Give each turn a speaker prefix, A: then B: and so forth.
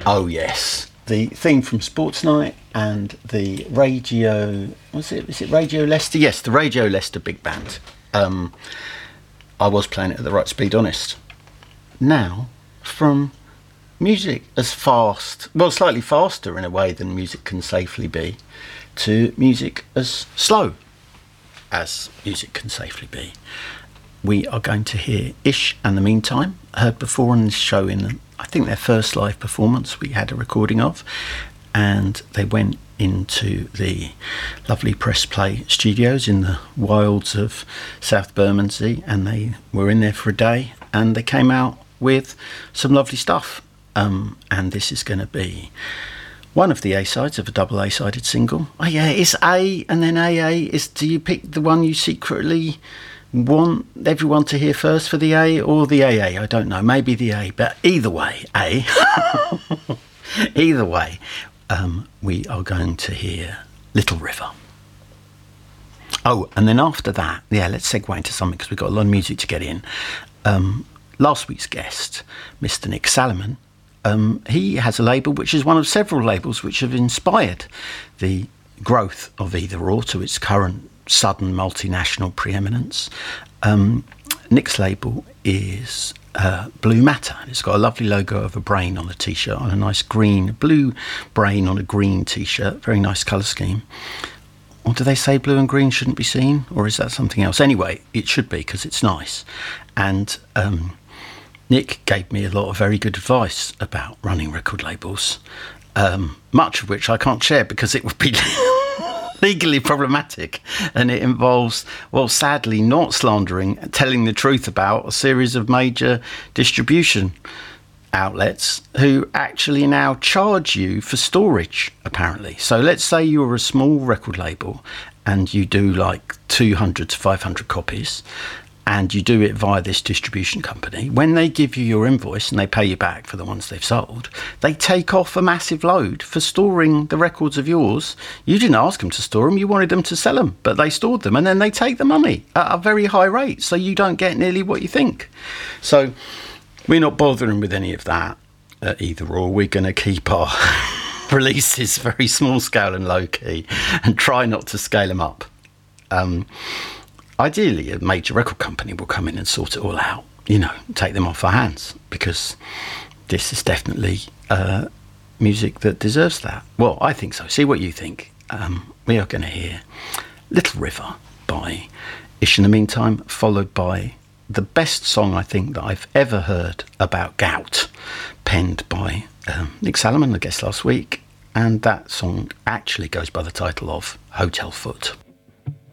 A: Oh yes, the theme from Sports Night and the Radio... Was it Radio Leicester? Yes, the Radio Leicester Big Band. I was playing it at the right speed, honest. Now, from music as fast... Well, slightly faster in a way than music can safely be, to music as slow as music can safely be. We are going to hear Ish and the Meantime, heard before on this show in, I think, their first live performance we had a recording of, and they went into the lovely Press Play studios in the wilds of South Bermondsey, and they were in there for a day, and they came out with some lovely stuff, and this is going to be one of the A-sides of a double A-sided single. Oh yeah, it's A and then AA. Do you pick the one you secretly want everyone to hear first for the A or the AA? I don't know, maybe the A, but either way, A. Either way, we are going to hear Little River. Oh, and then after that, let's segue into something because we've got a lot of music to get in. Last week's guest, Mr. Nick Salomon, he has a label which is one of several labels which have inspired the growth of Either Or to its current sudden multinational preeminence. Nick's label is Blue Matter. It's got a lovely logo of a brain on the t-shirt, on a nice blue brain on a green t-shirt. Very nice colour scheme. Or do they say blue and green shouldn't be seen? Or is that something else? Anyway, it should be because it's nice. And Nick gave me a lot of very good advice about running record labels, much of which I can't share because it would be legally problematic, and it involves, well, sadly, not slandering, telling the truth about a series of major distribution outlets who actually now charge you for storage, apparently. So let's say you're a small record label and you do like 200 to 500 copies, and you do it via this distribution company. When they give you your invoice and they pay you back for the ones they've sold, they take off a massive load for storing the records of yours. You didn't ask them to store them, you wanted them to sell them, but they stored them, and then they take the money at a very high rate, so you don't get nearly what you think. So we're not bothering with any of that at Either Or. We're going to keep our releases very small scale and low key and try not to scale them up. Ideally, a major record company will come in and sort it all out, take them off our hands, because this is definitely music that deserves that. Well, I think so. See what you think. We are going to hear Little River by Ish in the Meantime, followed by the best song I think that I've ever heard about gout, penned by Nick Salomon, I guess last week, and that song actually goes by the title of Hotel Foot.